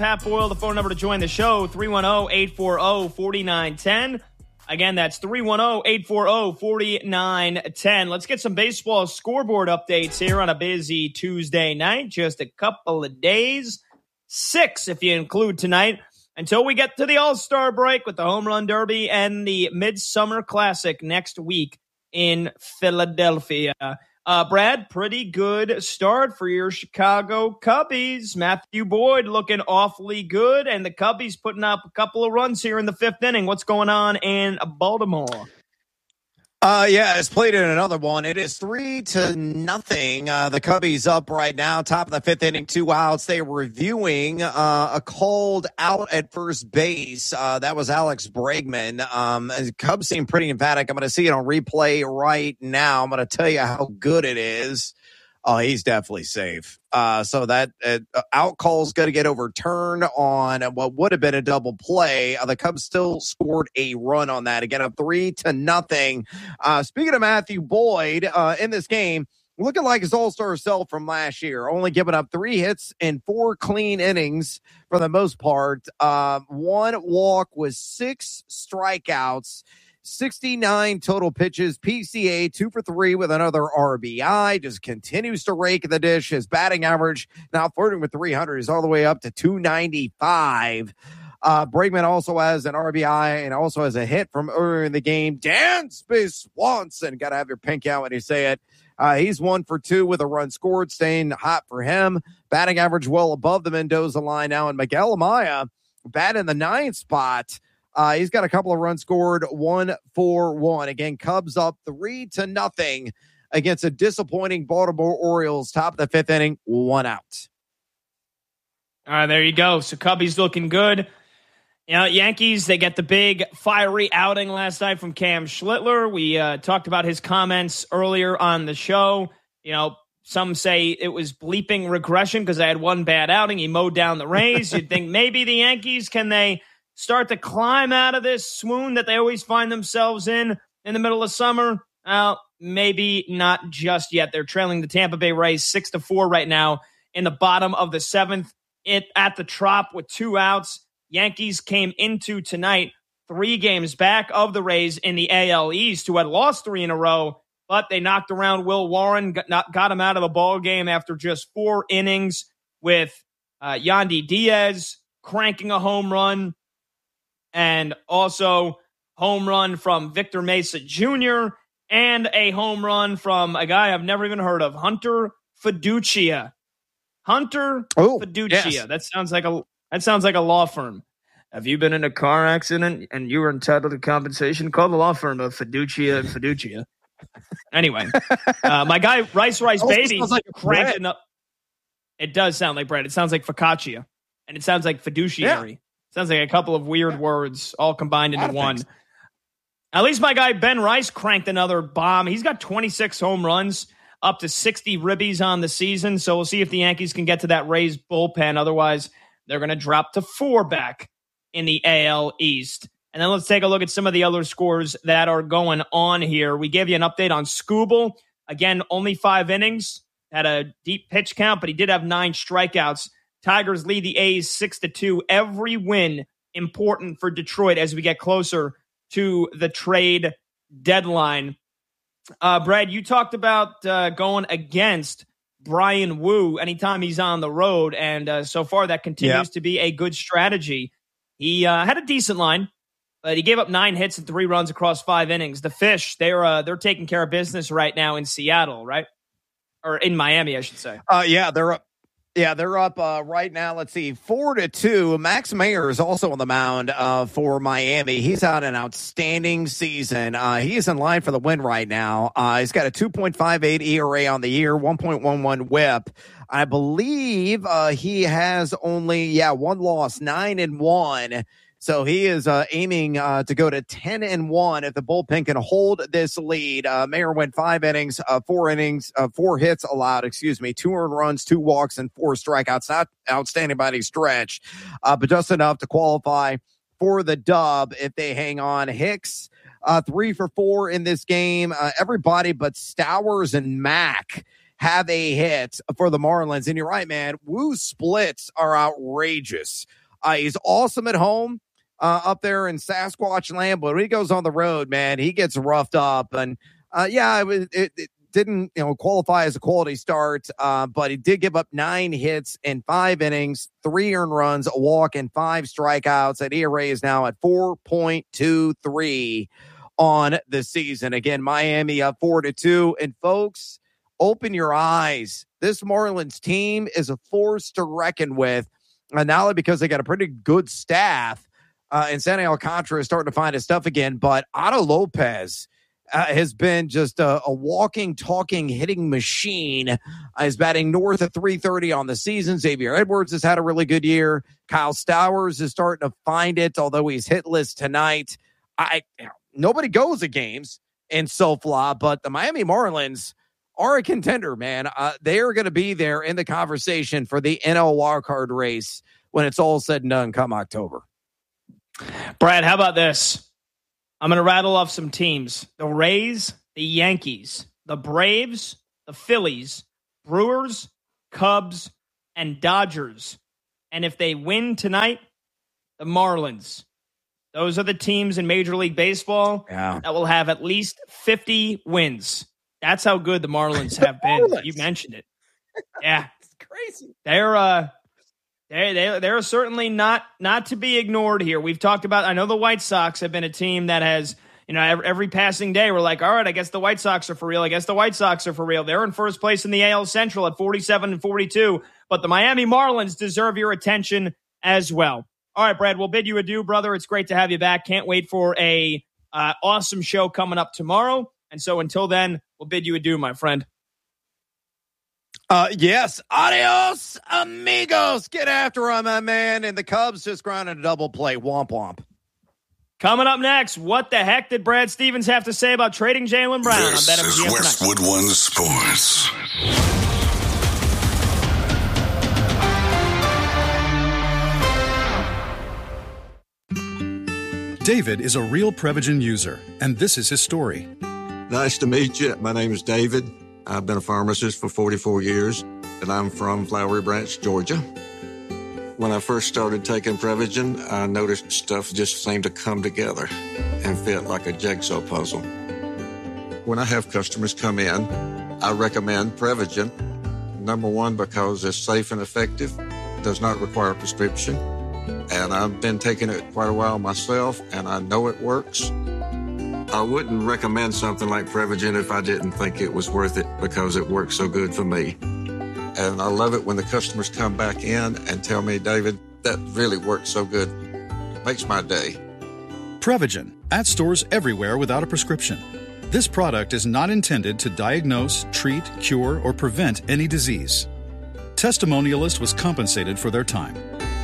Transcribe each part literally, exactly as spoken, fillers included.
Pat Boyle, the phone number to join the show, three one zero, eight four zero, four nine one zero. Again, that's three one zero, eight four zero, four nine one zero. Let's get some baseball scoreboard updates here on a busy Tuesday night. Just a couple of days, six if you include tonight, until we get to the All-Star break with the Home Run Derby and the Midsummer Classic next week in Philadelphia. Uh, Brad, pretty good start for your Chicago Cubbies. Matthew Boyd looking awfully good, and the Cubbies putting up a couple of runs here in the fifth inning. What's going on in Baltimore? Uh, yeah, it's played in another one. It is three to nothing. Uh, the Cubbies up right now, top of the fifth inning, two outs. They were reviewing uh, a called out at first base. Uh, that was Alex Bregman. Um, Cubs seem pretty emphatic. I'm going to see it on replay right now. I'm going to tell you how good it is. Oh, he's definitely safe. Uh, so that uh, out call is going to get overturned on what would have been a double play. Uh, the Cubs still scored a run on that. Again, a three to nothing. Uh, speaking of Matthew Boyd, uh, in this game, looking like his all-star self from last year, only giving up three hits in four clean innings for the most part. Uh, one walk with six strikeouts. sixty-nine total pitches, P C A two for three with another R B I, just continues to rake the dish. His batting average now flirting with three hundred is all the way up to two ninety-five. Uh, Bregman also has an R B I and also has a hit from earlier in the game. Dansby Swanson, got to have your pink out when you say it. Uh, he's one for two with a run scored, staying hot for him. Batting average well above the Mendoza line now, and Miguel Amaya bat in the ninth spot. Uh, he's got a couple of runs scored, one for one. Again, Cubs up three to nothing against a disappointing Baltimore Orioles. Top of the fifth inning, one out. All right, there you go. So Cubbies looking good. You know, Yankees, they get the big fiery outing last night from Cam Schlittler. We uh, talked about his comments earlier on the show. You know, some say it was bleeping regression because I had one bad outing. He mowed down the Rays. You'd think maybe the Yankees, can they start to climb out of this swoon that they always find themselves in in the middle of summer? Well, maybe not just yet. They're trailing the Tampa Bay Rays six to four right now in the bottom of the seventh. It at the Trop with two outs. Yankees came into tonight three games back of the Rays in the A L East, who had lost three in a row, but they knocked around Will Warren, got, not, got him out of the ball game after just four innings with uh, Yandy Diaz cranking a home run. And also home run from Victor Mesa Junior and a home run from a guy I've never even heard of, Hunter Fiducia. Hunter oh, Fiducia. Yes. That sounds like a that sounds like a law firm. Have you been in a car accident and you were entitled to compensation? Call the law firm of Fiducia and Fiducia. Anyway, uh, my guy Rice Rice Baby like cranking up. It does sound like bread. It sounds like focaccia, and it sounds like fiduciary. Yeah. Sounds like a couple of weird words all combined into one. Things. At least my guy Ben Rice cranked another bomb. He's got twenty-six home runs, up to sixty ribbies on the season. So we'll see if the Yankees can get to that Rays bullpen. Otherwise, they're going to drop to four back in the A L East. And then let's take a look at some of the other scores that are going on here. We gave you an update on Skubal. Again, only five innings, had a deep pitch count, but he did have nine strikeouts. Tigers lead the A's six to two. Every win important for Detroit as we get closer to the trade deadline. Uh, Brad, you talked about uh, going against Brian Wu anytime he's on the road, and uh, so far that continues yep. to be a good strategy. He uh, had a decent line, but he gave up nine hits and three runs across five innings. The Fish, they're uh, they're taking care of business right now in Seattle, right? Or in Miami, I should say. Uh, yeah, they're up. Yeah, they're up uh, right now. Let's see, four to two. Max Mayer is also on the mound uh, for Miami. He's had an outstanding season. Uh, he is in line for the win right now. Uh, he's got a two point five eight E R A on the year, one point one one whip. I believe uh, he has only yeah one loss, nine and one. So he is uh, aiming uh, to go to ten and one if the bullpen can hold this lead. Uh, Mayer went five innings, uh, four innings, uh, four hits allowed, excuse me, two earned runs, two walks, and four strikeouts. Not outstanding by any stretch, uh, but just enough to qualify for the dub if they hang on. Hicks, uh, three for four in this game. Uh, everybody but Stowers and Mack have a hit for the Marlins. And you're right, man. Woo's splits are outrageous. Uh, he's awesome at home uh, up there in Sasquatch land, but when he goes on the road, man, he gets roughed up. And uh, yeah, it, it, it didn't you know qualify as a quality start, uh, but he did give up nine hits in five innings, three earned runs, a walk, and five strikeouts. That E R A is now at four point two three on the season. Again, Miami up four to two. And folks, open your eyes. This Marlins team is a force to reckon with. Uh, not only because they got a pretty good staff, uh, and Sandy Alcantara is starting to find his stuff again, but Otto Lopez uh, has been just a, a walking, talking, hitting machine. Uh, he's batting north of three thirty on the season. Xavier Edwards has had a really good year. Kyle Stowers is starting to find it, although he's hitless tonight. I you know, nobody goes at games in SoFla, but the Miami Marlins are a contender, man. Uh, they are going to be there in the conversation for the N L wildcard race when it's all said and done come October. Brad, how about this? I'm going to rattle off some teams. The Rays, the Yankees, the Braves, the Phillies, Brewers, Cubs, and Dodgers. And if they win tonight, the Marlins. Those are the teams in Major League Baseball yeah. that will have at least fifty wins. That's how good the Marlins have been. Marlins. You mentioned it. Yeah. It's crazy. They're uh they they they're certainly not not to be ignored here. We've talked about I know the White Sox have been a team that has, you know, every, every passing day we're like, all right, I guess the White Sox are for real. I guess the White Sox are for real. They're in first place in the A L Central at forty-seven and forty-two, but the Miami Marlins deserve your attention as well. All right, Brad, we'll bid you adieu, brother. It's great to have you back. Can't wait for a uh, awesome show coming up tomorrow. And so until then, we'll bid you adieu, my friend. Uh, yes. Adios, amigos. Get after him, my man. And the Cubs just grounded a double play. Womp womp. Coming up next, what the heck did Brad Stevens have to say about trading Jaylen Brown? This on is Westwood One Sports. David is a real Prevagen user, and this is his story. Nice to meet you. My name is David. I've been a pharmacist for forty-four years, and I'm from Flowery Branch, Georgia. When I first started taking Prevagen, I noticed stuff just seemed to come together and fit like a jigsaw puzzle. When I have customers come in, I recommend Prevagen. Number one, because it's safe and effective, does not require a prescription. And I've been taking it quite a while myself, and I know it works. I wouldn't recommend something like Prevagen if I didn't think it was worth it because it works so good for me. And I love it when the customers come back in and tell me, David, that really works so good. It makes my day. Prevagen, at stores everywhere without a prescription. This product is not intended to diagnose, treat, cure, or prevent any disease. Testimonialist was compensated for their time.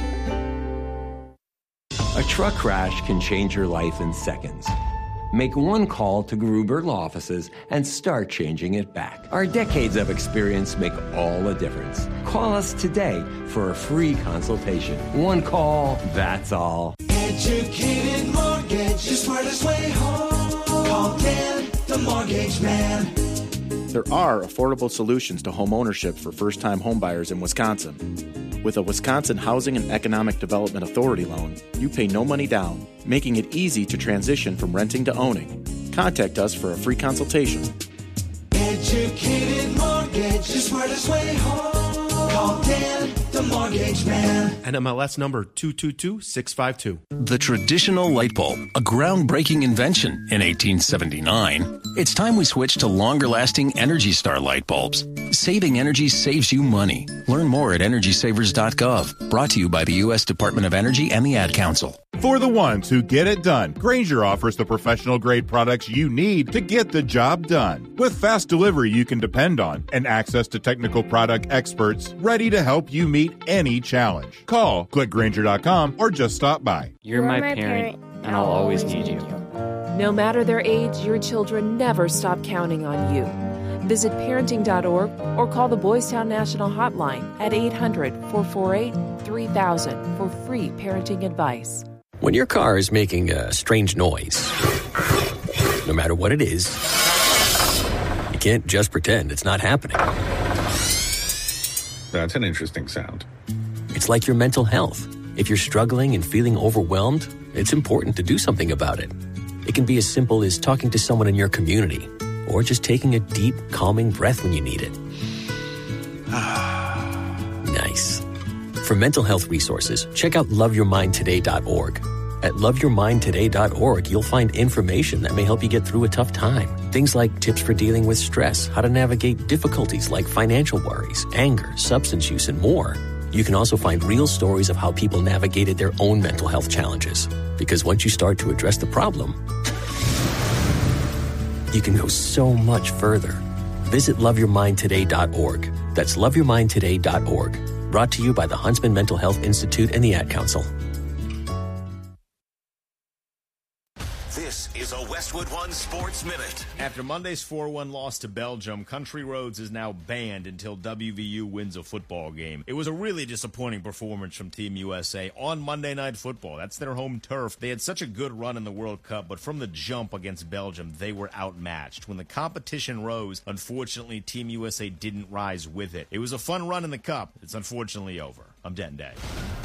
A truck crash can change your life in seconds. Make one call to Gruber Law Offices and start changing it back. Our decades of experience make all the difference. Call us today for a free consultation. One call, that's all. Educated Mortgage, the smartest way home. Call Dan, the Mortgage Man. There are affordable solutions to home ownership for first-time homebuyers in Wisconsin. With a Wisconsin Housing and Economic Development Authority loan, you pay no money down, making it easy to transition from renting to owning. Contact us for a free consultation. Educated Mortgage, the smartest way home. Call Dan, the Mortgage Man. N M L S number two two two six five two. The traditional light bulb, a groundbreaking invention in eighteen seventy-nine. It's time we switch to longer-lasting Energy Star light bulbs. Saving energy saves you money. Learn more at energy savers dot gov. Brought to you by the U S Department of Energy and the Ad Council. For the ones who get it done, Grainger offers the professional-grade products you need to get the job done. With fast delivery you can depend on and access to technical product experts ready to help you meet any challenge. Call, click Grainger dot com, or just stop by. You're my parent, and I'll always need you. No matter their age, your children never stop counting on you. Visit parenting dot org or call the Boys Town National Hotline at eight hundred, four four eight, three thousand for free parenting advice. When your car is making a strange noise, no matter what it is, you can't just pretend it's not happening. That's an interesting sound. It's like your mental health. If you're struggling and feeling overwhelmed, it's important to do something about it. It can be as simple as talking to someone in your community, or just taking a deep, calming breath when you need it. Nice. For mental health resources, check out love your mind today dot org. At love your mind today dot org, you'll find information that may help you get through a tough time. Things like tips for dealing with stress, how to navigate difficulties like financial worries, anger, substance use, and more. You can also find real stories of how people navigated their own mental health challenges. Because once you start to address the problem, you can go so much further. Visit love your mind today dot org. That's love your mind today dot org. Brought to you by the Huntsman Mental Health Institute and the Ad Council. This is a Westwood One Sports Minute. After Monday's four one loss to Belgium, Country Roads is now banned until W V U wins a football game. It was a really disappointing performance from Team U S A on Monday Night Football. That's their home turf. They had such a good run in the World Cup, but from the jump against Belgium, they were outmatched. When the competition rose, unfortunately, Team U S A didn't rise with it. It was a fun run in the Cup. It's unfortunately over. I'm Denton Day.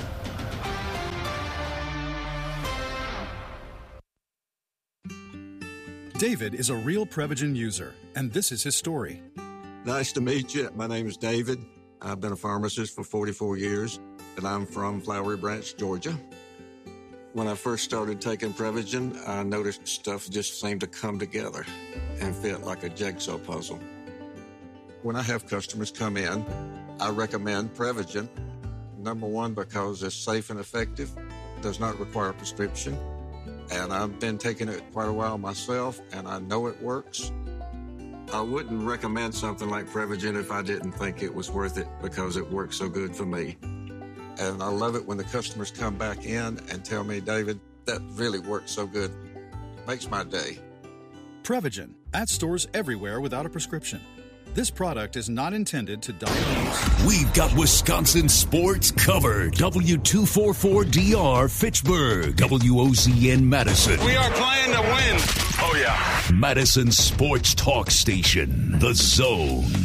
David is a real Prevagen user, and this is his story. Nice to meet you. My name is David. I've been a pharmacist for forty-four years, and I'm from Flowery Branch, Georgia. When I first started taking Prevagen, I noticed stuff just seemed to come together and fit like a jigsaw puzzle. When I have customers come in, I recommend Prevagen. Number one, because it's safe and effective, does not require a prescription. And I've been taking it quite a while myself, and I know it works. I wouldn't recommend something like Prevagen if I didn't think it was worth it because it works so good for me. And I love it when the customers come back in and tell me, David, that really works so good. Makes my day. Prevagen, at stores everywhere without a prescription. This product is not intended to diagnose. We've got Wisconsin sports covered. W two forty-four D R Fitchburg. W O Z N Madison. We are playing to win. Oh, yeah. Madison Sports Talk Station. The Zone.